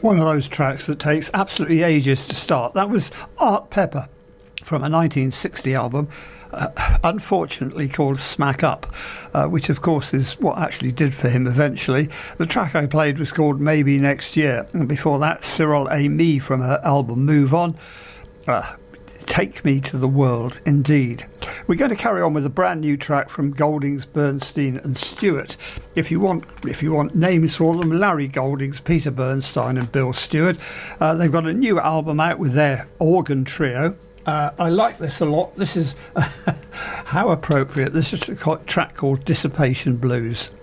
One of those tracks that takes absolutely ages to start. That was Art Pepper from a 1960 album, unfortunately called Smack Up, which of course is what actually did for him eventually. The track I played was called Maybe Next Year, and before that Cyril Amy from her album Move On. Take Me to the World, indeed. We're going to carry on with a brand new track from Goldings, Bernstein and Stewart. If you want names for them, Larry Goldings, Peter Bernstein and Bill Stewart. They've got a new album out with their organ trio. I like this a lot. This is how appropriate. This is a track called Dissipation Blues.